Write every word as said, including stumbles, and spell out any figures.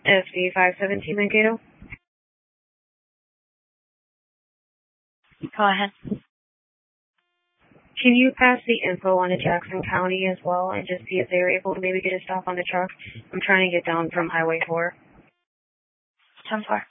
S B five seventeen Mankato. Go ahead. Can you pass the info on to Jackson County as well and just see if they're able to maybe get a stop on the truck? I'm trying to get down from Highway four. ten four.